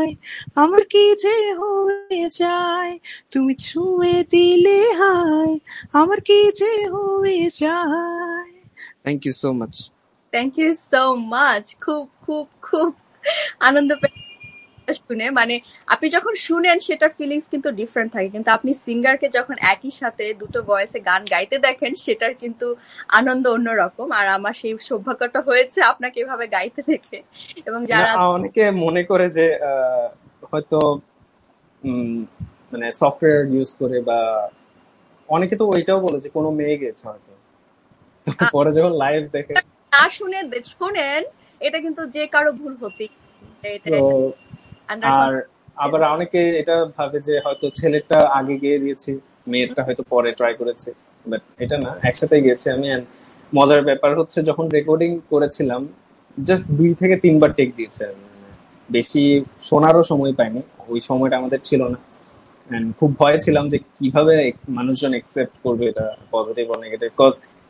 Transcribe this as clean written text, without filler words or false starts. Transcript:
আমার কি যে হয়ে যায়, তুমি ছুঁয়ে দিলে হায়, আমার কি যে হয়ে যায়। Thank you so much. Thank you so much. খুব খুব খুব আনন্দ শুনে, মানে আপনি যখন শুনেন সেটার ফিলিংস কিন্তু ডিফারেন্ট থাকে, কিন্তু আপনি সিঙ্গারকে যখন একই সাথে দুটো ভয়েসে গান গাইতে দেখেন সেটার কিন্তু আনন্দ অন্যরকম। আর আমার সেই সৌভাগ্যটা হয়েছে আপনাকে এভাবে গাইতে দেখে। এবং যারা অনেকে মনে করে যে হয়তো মানে সফটওয়্যার ইউজ করে, বা অনেকে তো ওইটাও বলে যে কোনো মেয়ে গেছে হয়তো, পরে যখন লাইভ দেখে না শোনেন, এটা কিন্তু যে কারো ভুল হতেই। আর আবার অনেকে এটা ভাবে যে হয়তো ছেলেটা আগে গিয়ে দিয়েছি, মেয়েটা হয়তো পরে ট্রাই করেছে, বাট এটা না, একসাথে গিয়েছি আমি। মজার ব্যাপার হচ্ছে যখন রেকর্ডিং করেছিলাম জাস্ট 2 থেকে 3 বার টেক দিয়েছে, বেশি শোনারও সময় পাইনি, ওই সময়টা আমাদের ছিল না। খুব ভয় ছিলাম যে কিভাবে মানুষজন একসেপ্ট করবে এটা, পজিটিভ ও নেগেটিভ। কজ